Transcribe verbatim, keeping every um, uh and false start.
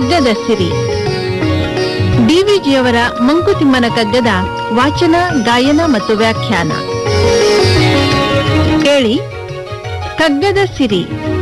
ಕಗ್ಗದ ಸಿರಿ. ಡಿವಿಜಿಯವರ ಮಂಕುತಿಮ್ಮನ ಕಗ್ಗದ ವಾಚನ, ಗಾಯನ ಮತ್ತು ವ್ಯಾಖ್ಯಾನ ಕೇಳಿ. ಕಗ್ಗದ ಸಿರಿ